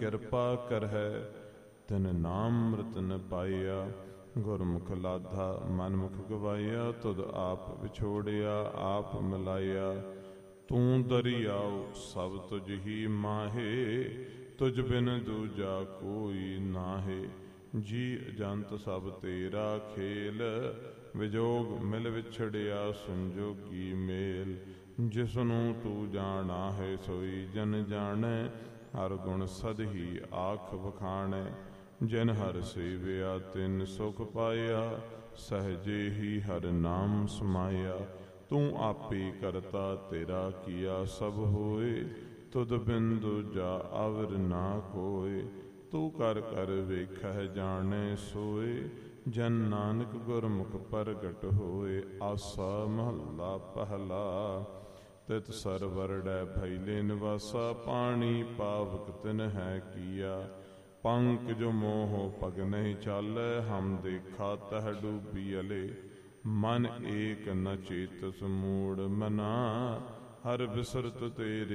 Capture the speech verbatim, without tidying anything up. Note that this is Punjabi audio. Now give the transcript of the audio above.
ਕਿਰਪਾ ਕਰਹਿ ਤਿਨ ਨਾਮ ਰਤਨ ਪਾਇਆ। ਗੁਰਮੁਖ ਲਾਧਾ ਮਨ ਮੁਖ ਗਵਾਇਆ, ਤੁਧ ਆਪ ਵਿਛੋੜਿਆ ਆਪ ਮਿਲਾਇਆ। ਤੂੰ ਦਰਿਆਉ ਸਭ ਤੁਝ ਹੀ ਮਾਹੇ, ਤੁਝ ਬਿਨ ਦੂਜਾ ਕੋਈ ਨਾਹੇ। ਜੀ ਅਜੰਤ ਸਭ ਤੇਰਾ ਖੇਲ, ਵਿਜੋਗ ਮਿਲ ਵਿਛੜਿਆ ਸੰਜੋਗੀ ਮੇਲ। ਜਿਸਨੂੰ ਤੂੰ ਜਾਣਾ ਹੈ ਸੋਈ ਜਨ ਜਾਣੈ, ਹਰ ਗੁਣ ਸਦ ਹੀ ਆਖ ਵਖਾਣੈ। ਜਿਨ ਹਰ ਸੇਵਿਆ ਤਿਨ ਸੁਖ ਪਾਇਆ, ਸਹਜੇ ਹੀ ਹਰ ਨਾਮ ਸਮਾਇਆ। ਤੂੰ ਆਪੇ ਕਰਤਾ ਤੇਰਾ ਕੀਆ ਸਭ ਹੋਏ, ਤੁਧ ਬਿਨ ਦੂਜਾ ਅਵਰ ਨਾ ਕੋਇ। ਤੂੰ ਕਰ ਕਰ ਵੇਖਹਿ ਜਾਣੈ ਸੋਏ, ਜਨ ਨਾਨਕ ਗੁਰਮੁਖ ਪ੍ਰਗਟ ਹੋਏ। ਆਸਾ ਮਹੱਲਾ ਪਹਿਲਾ। ਤਿਤ ਸਰਵਰੜੈ ਭੈਲੇ ਨਿਵਾਸਾ, ਪਾਣੀ ਪਾਵਕ ਤਿਨ ਹੈ ਕੀਆ। ਪੰਕ ਜੋ ਮੋਹ ਪਗ ਨਹੀਂ ਚਾਲੈ, ਹਮ ਦੇਖਾ ਤਹ ਡੂਬੀ ਅਲੇ। ਮਨ ਏਕ ਨ ਚੇਤਸ ਮੂੜ ਮਨਾ, ਹਰ ਬਿਸਰਤ ਤੇਰੇ